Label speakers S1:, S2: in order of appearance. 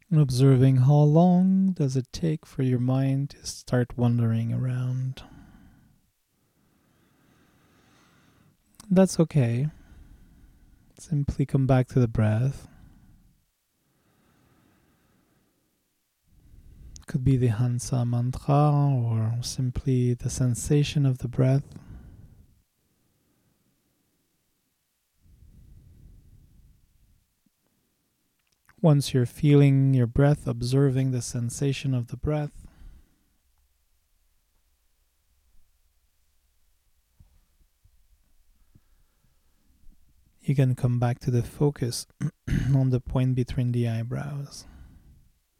S1: And observing how long does it take for your mind to start wandering around. That's okay. Simply come back to the breath. Could be the Hansa mantra or simply the sensation of the breath. Once you're feeling your breath, observing the sensation of the breath, you can come back to the focus on the point between the eyebrows.